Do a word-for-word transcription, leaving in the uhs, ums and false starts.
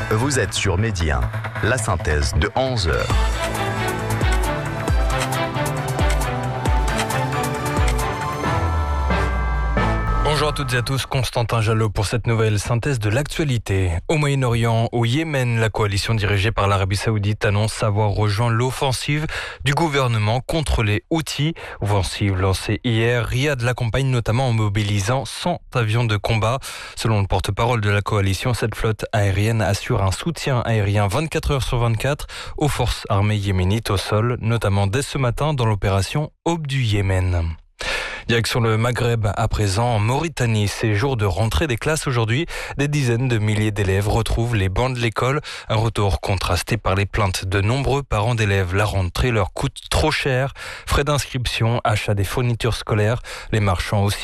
Vous êtes sur Midi un, la synthèse de onze heures. Bonjour à toutes et à tous, Constantin Jalot pour cette nouvelle synthèse de l'actualité. Au Moyen-Orient, au Yémen, la coalition dirigée par l'Arabie Saoudite annonce avoir rejoint l'offensive du gouvernement contre les Houthis. Offensive lancée hier, Riyad l'accompagne notamment en mobilisant cent avions de combat. Selon le porte-parole de la coalition, cette flotte aérienne assure un soutien aérien vingt-quatre heures sur vingt-quatre aux forces armées yéménites au sol, notamment dès ce matin dans l'opération Aube du Yémen. Direction le Maghreb à présent, en Mauritanie, c'est jour de rentrée des classes aujourd'hui. Des dizaines de milliers d'élèves retrouvent les bancs de l'école. Un retour contrasté par les plaintes de nombreux parents d'élèves. La rentrée leur coûte trop cher. Frais d'inscription, achat des fournitures scolaires. Les marchands aussi